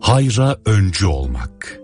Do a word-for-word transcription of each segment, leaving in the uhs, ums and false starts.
Hayra öncü olmak.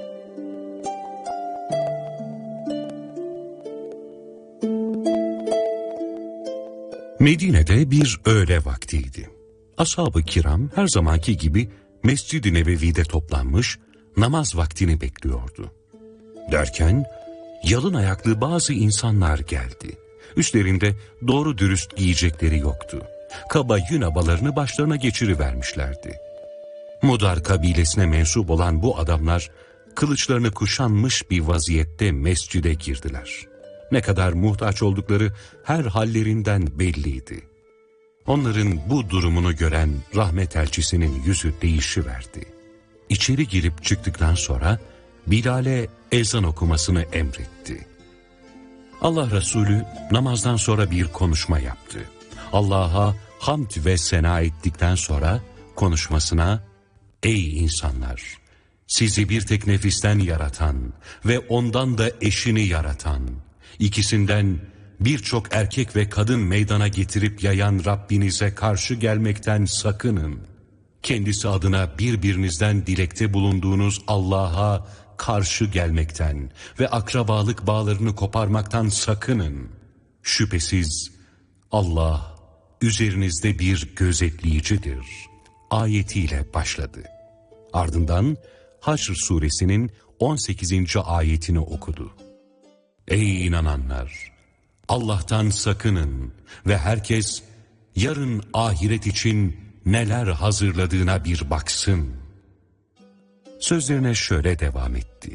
Medine'de bir öğle vaktiydi. Ashab-ı kiram her zamanki gibi Mescid-i Nebevi'de toplanmış, namaz vaktini bekliyordu. Derken yalın ayaklı bazı insanlar geldi. Üstlerinde doğru dürüst giyecekleri yoktu. Kaba yün abalarını başlarına geçirivermişlerdi. Mudar kabilesine mensup olan bu adamlar kılıçlarını kuşanmış bir vaziyette mescide girdiler. Ne kadar muhtaç oldukları her hallerinden belliydi. Onların bu durumunu gören rahmet elçisinin yüzü değişiverdi. İçeri girip çıktıktan sonra Bilal'e ezan okumasını emretti. Allah Resulü namazdan sonra bir konuşma yaptı. Allah'a hamd ve sena ettikten sonra konuşmasına, "Ey insanlar! Sizi bir tek nefisten yaratan ve ondan da eşini yaratan, ikisinden birçok erkek ve kadın meydana getirip yayan Rabbinize karşı gelmekten sakının. Kendisi adına birbirinizden dilekte bulunduğunuz Allah'a karşı gelmekten ve akrabalık bağlarını koparmaktan sakının. Şüphesiz Allah üzerinizde bir gözetleyicidir." ayetiyle başladı. Ardından Haşr suresinin on sekizinci ayetini okudu. Ey inananlar! Allah'tan sakının ve herkes yarın ahiret için neler hazırladığına bir baksın. Sözlerine şöyle devam etti.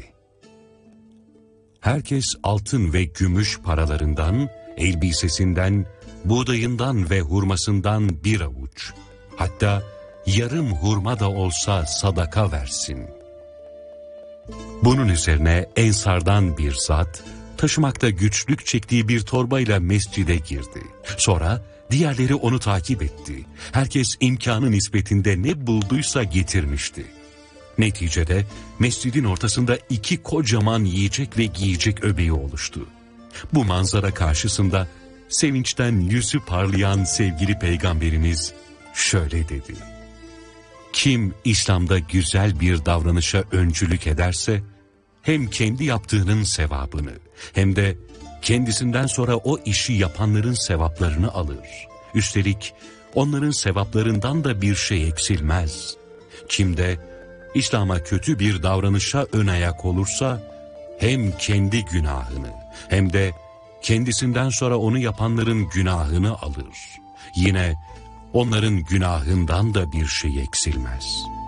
Herkes altın ve gümüş paralarından, elbisesinden, buğdayından ve hurmasından bir avuç, hatta yarım hurma da olsa sadaka versin. Bunun üzerine Ensar'dan bir zat, taşımakta güçlük çektiği bir torbayla mescide girdi. Sonra diğerleri onu takip etti. Herkes imkanı nispetinde ne bulduysa getirmişti. Neticede mescidin ortasında iki kocaman yiyecek ve giyecek öbeği oluştu. Bu manzara karşısında sevinçten yüzü parlayan sevgili Peygamberimiz şöyle dedi. Kim İslam'da güzel bir davranışa öncülük ederse, hem kendi yaptığının sevabını hem de kendisinden sonra o işi yapanların sevaplarını alır. Üstelik onların sevaplarından da bir şey eksilmez. Kim de İslam'a kötü bir davranışa ön ayak olursa, hem kendi günahını hem de kendisinden sonra onu yapanların günahını alır. Yine onların günahından da bir şey eksilmez.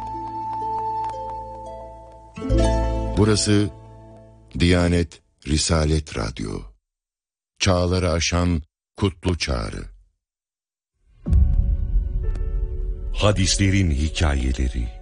Burası Diyanet Risalet Radyo. Çağları aşan kutlu çağrı. Hadislerin hikayeleri.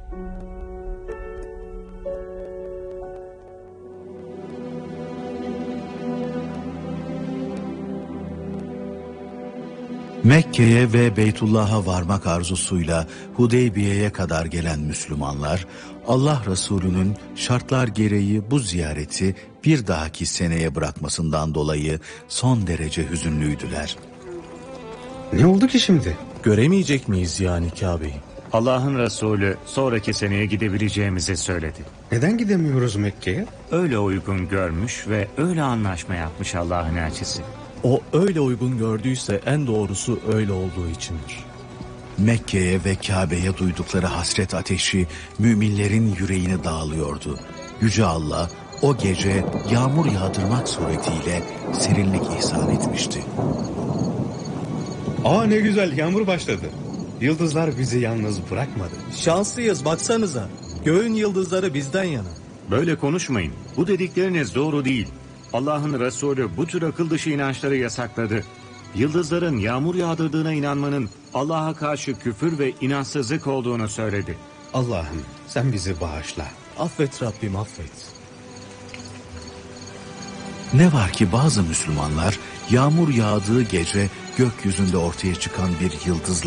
Mekke'ye ve Beytullah'a varmak arzusuyla Hudeybiye'ye kadar gelen Müslümanlar, Allah Resulü'nün şartlar gereği bu ziyareti bir dahaki seneye bırakmasından dolayı son derece hüzünlüydüler. Ne oldu ki şimdi? Göremeyecek miyiz yani Kabe'yi? Allah'ın Resulü sonraki seneye gidebileceğimizi söyledi. Neden gidemiyoruz Mekke'ye? Öyle uygun görmüş ve öyle anlaşma yapmış Allah'ın elçisi. O öyle uygun gördüyse en doğrusu öyle olduğu içindir. Mekke'ye ve Kabe'ye duydukları hasret ateşi müminlerin yüreğini dağılıyordu. Yüce Allah o gece yağmur yağdırmak suretiyle serinlik ihsan etmişti. Aa ne güzel, yağmur başladı. Yıldızlar bizi yalnız bırakmadı. Şanslıyız, baksanıza. Göğün yıldızları bizden yana. Böyle konuşmayın. Bu dedikleriniz doğru değil. Allah'ın Resulü bu tür akıl dışı inançları yasakladı. Yıldızların yağmur yağdırdığına inanmanın Allah'a karşı küfür ve inançsızlık olduğunu söyledi. Allah'ım sen bizi bağışla. Affet Rabbim, affet. Ne var ki bazı Müslümanlar yağmur yağdığı gece gökyüzünde ortaya çıkan bir yıldızla